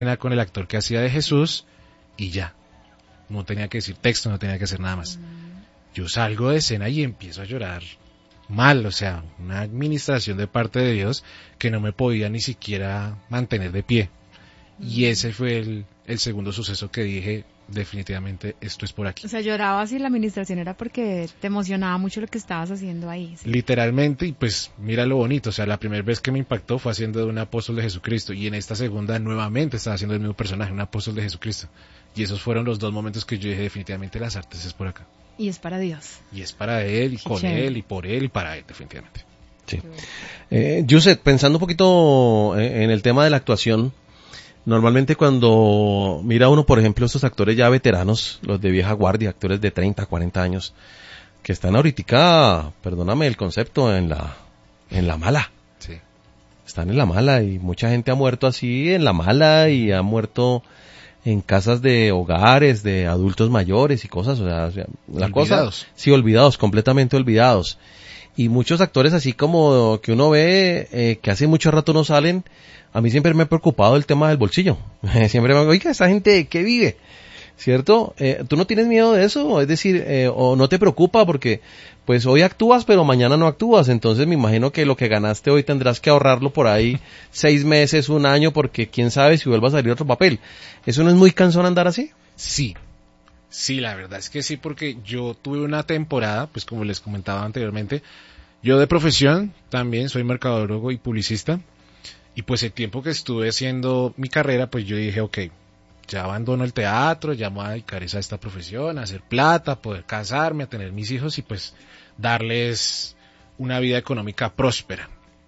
con el actor que hacía de Jesús y ya. No tenía que decir texto, no tenía que hacer nada más. Yo salgo de escena y empiezo a llorar mal, o sea, una administración de parte de Dios que no me podía ni siquiera mantener de pie. Y ese fue el segundo suceso que dije, definitivamente esto es por aquí. O sea, llorabas y la administración era porque te emocionaba mucho lo que estabas haciendo ahí. ¿Sí? Literalmente, y pues mira lo bonito, o sea, la primera vez que me impactó fue haciendo de un apóstol de Jesucristo, y en esta segunda nuevamente estaba haciendo el mismo personaje, un apóstol de Jesucristo. Y esos fueron los dos momentos que yo dije, definitivamente las artes es por acá. Y es para Dios. Y es para Él, y Qué con chévere. Él, y por Él, y para Él, definitivamente. Sí. Yuset, pensando un poquito en el tema de la actuación, normalmente cuando mira uno, por ejemplo, estos actores ya veteranos, los de vieja guardia, actores de 30, 40 años, que están ahorita, perdóname el concepto, en la mala. Sí. Están en la mala y mucha gente ha muerto así en la mala y ha muerto en casas de hogares de adultos mayores y cosas, o sea la Olvidados. cosa, sí, olvidados, completamente olvidados. Y muchos actores así como que uno ve que hace mucho rato no salen, a mí siempre me ha preocupado el tema del bolsillo. Siempre me digo, oiga, ¿esta gente qué vive? ¿Cierto? ¿Tú no tienes miedo de eso? Es decir, o no te preocupa porque pues hoy actúas pero mañana no actúas, entonces me imagino que lo que ganaste hoy tendrás que ahorrarlo por ahí 6 meses, un año, porque quién sabe si vuelva a salir otro papel. ¿Eso no es muy cansón andar así? Sí, sí, la verdad es que sí, porque yo tuve una temporada, pues como les comentaba anteriormente, yo de profesión también soy mercadólogo y publicista, y pues el tiempo que estuve haciendo mi carrera, pues yo dije, ok, ya abandono el teatro, ya me voy a dedicar a esta profesión, a hacer plata, a poder casarme, a tener mis hijos y pues darles una vida económica próspera.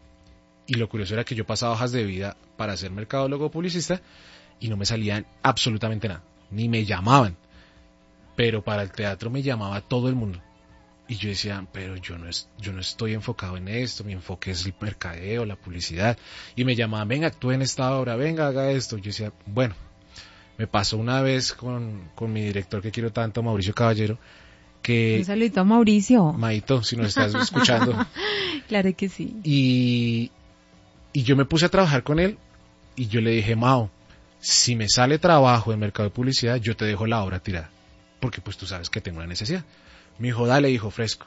Y lo curioso era que yo pasaba hojas de vida para ser mercadólogo o publicista y no me salían absolutamente nada, ni me llamaban. Pero para el teatro me llamaba todo el mundo. Y yo decía, pero yo no estoy enfocado en esto, mi enfoque es el mercadeo, la publicidad. Y me llamaban, venga, actúe en esta obra, venga, haga esto. Yo decía, bueno, me pasó una vez con mi director que quiero tanto, Mauricio Caballero, que... Un saludito a Mauricio. Maito, si nos estás escuchando. Claro que sí. Y yo me puse a trabajar con él y yo le dije, Mao, si me sale trabajo en mercado de publicidad, yo te dejo la obra tirada. Porque pues tú sabes que tengo una necesidad. Me dijo, dale, hijo, fresco.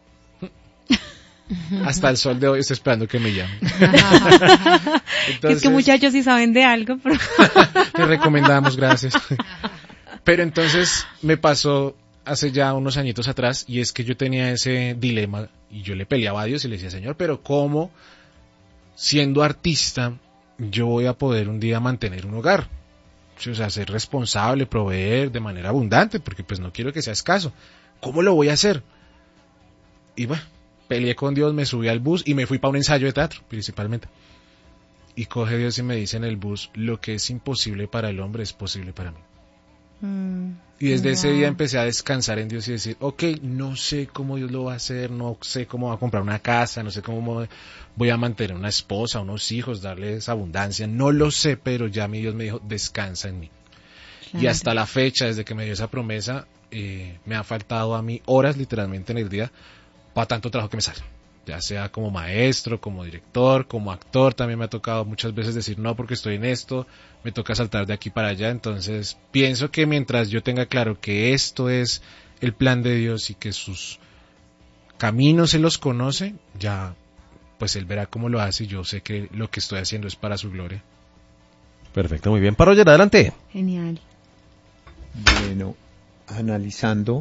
Hasta el sol de hoy estoy esperando que me llamen. Entonces, es que muchachos sí saben de algo, pero... Te recomendamos, gracias. Pero entonces me pasó hace ya unos añitos atrás y es que yo tenía ese dilema y yo le peleaba a Dios y le decía, Señor, pero ¿cómo siendo artista yo voy a poder un día mantener un hogar? O sea, ser responsable, proveer de manera abundante, porque pues no quiero que sea escaso. ¿Cómo lo voy a hacer? Y bueno, peleé con Dios, me subí al bus y me fui para un ensayo de teatro, principalmente. Y coge Dios y me dice en el bus, lo que es imposible para el hombre es posible para mí. Y desde ese día empecé a descansar en Dios y decir, ok, no sé cómo Dios lo va a hacer, no sé cómo va a comprar una casa, no sé cómo voy a mantener una esposa, unos hijos, darles abundancia, no lo sé, pero ya mi Dios me dijo, descansa en mí. Claro. Y hasta la fecha, desde que me dio esa promesa, me ha faltado a mí horas literalmente en el día para tanto trabajo que me sale. Ya sea como maestro, como director, como actor, también me ha tocado muchas veces decir no porque estoy en esto, me toca saltar de aquí para allá, entonces pienso que mientras yo tenga claro que esto es el plan de Dios y que sus caminos Él los conoce, ya pues Él verá cómo lo hace y yo sé que lo que estoy haciendo es para su gloria. Perfecto, muy bien. Paroller, adelante. Genial. Bueno, analizando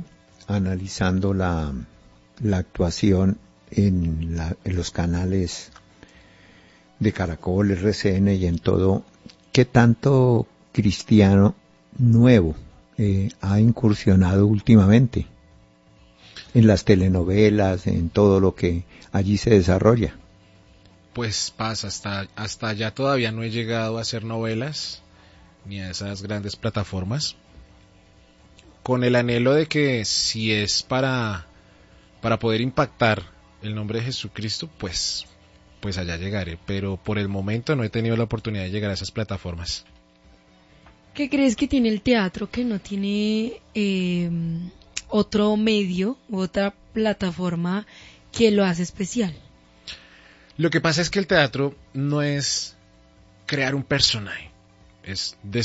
la actuación en los canales de Caracol, RCN y en todo, ¿qué tanto cristiano nuevo ha incursionado últimamente en las telenovelas, en todo lo que allí se desarrolla? Pues pasa, hasta allá todavía no he llegado a hacer novelas ni a esas grandes plataformas, con el anhelo de que si es para poder impactar el nombre de Jesucristo, pues allá llegaré, pero por el momento no he tenido la oportunidad de llegar a esas plataformas. ¿Qué crees que tiene el teatro que no tiene otro medio u otra plataforma que lo hace especial? Lo que pasa es que el teatro no es crear un personaje, es